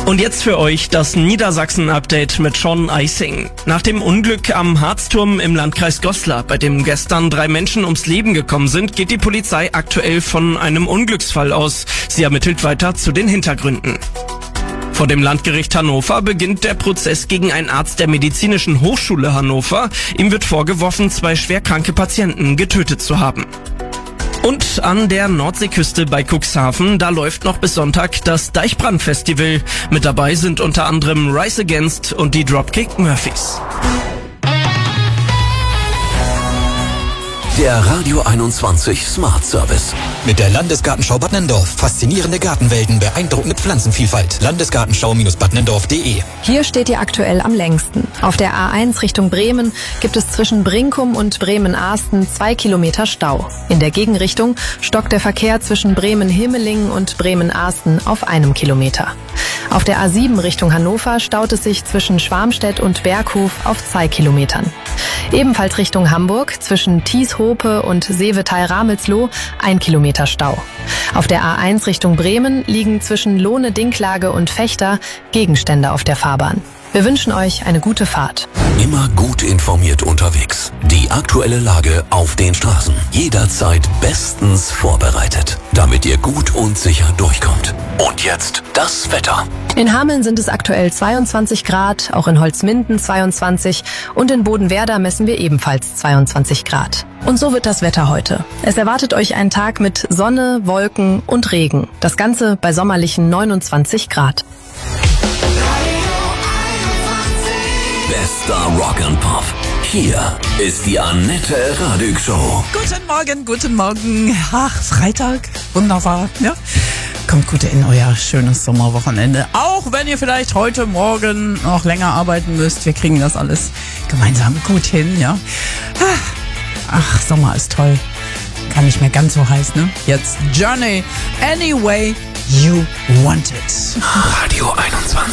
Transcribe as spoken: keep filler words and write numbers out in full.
Und jetzt für euch das Niedersachsen-Update mit Sean Eising. Nach dem Unglück am Harzturm im Landkreis Goslar, bei dem gestern drei Menschen ums Leben gekommen sind, geht die Polizei aktuell von einem Unglücksfall aus. Sie ermittelt weiter zu den Hintergründen. Vor dem Landgericht Hannover beginnt der Prozess gegen einen Arzt der Medizinischen Hochschule Hannover. Ihm wird vorgeworfen, zwei schwerkranke Patienten getötet zu haben. Und an der Nordseeküste bei Cuxhaven, da läuft noch bis Sonntag das Deichbrand-Festival. Mit dabei sind unter anderem Rise Against und die Dropkick Murphys. Der Radio einundzwanzig Smart Service. Mit der Landesgartenschau Bad Nenndorf. Faszinierende Gartenwelten, beeindruckende Pflanzenvielfalt. Landesgartenschau-Bad Nenndorf punkt de. Hier steht ihr aktuell am längsten. Auf der A eins Richtung Bremen gibt es zwischen Brinkum und Bremen-Ahsten zwei Kilometer Stau. In der Gegenrichtung stockt der Verkehr zwischen Bremen-Himmelingen und Bremen-Ahsten auf einem Kilometer. Auf der A sieben Richtung Hannover staut es sich zwischen Schwarmstedt und Berghof auf zwei Kilometern. Ebenfalls Richtung Hamburg zwischen Thieshope und Seevetal-Ramelsloh ein Kilometer Stau. Auf der A eins Richtung Bremen liegen zwischen Lohne-Dinklage und Fechter Gegenstände auf der Fahrbahn. Wir wünschen euch eine gute Fahrt. Immer gut informiert unterwegs. Die aktuelle Lage auf den Straßen. Jederzeit bestens vorbereitet, damit ihr gut und sicher durchkommt. Und jetzt das Wetter. In Hameln sind es aktuell zweiundzwanzig Grad, auch in Holzminden zweiundzwanzig und in Bodenwerder messen wir ebenfalls zweiundzwanzig Grad. Und so wird das Wetter heute. Es erwartet euch ein Tag mit Sonne, Wolken und Regen. Das Ganze bei sommerlichen neunundzwanzig Grad. Bester Rock and Pop. Hier ist die Annette Radig Show. Guten Morgen, guten Morgen. Ach, Freitag. Wunderbar, ja. Kommt gut in euer schönes Sommerwochenende. Auch wenn ihr vielleicht heute Morgen noch länger arbeiten müsst. Wir kriegen das alles gemeinsam gut hin, ja. Ach, Sommer ist toll. Gar nicht mehr ganz so heiß, ne? Jetzt Journey, Any Way You Want It. Radio einundzwanzig.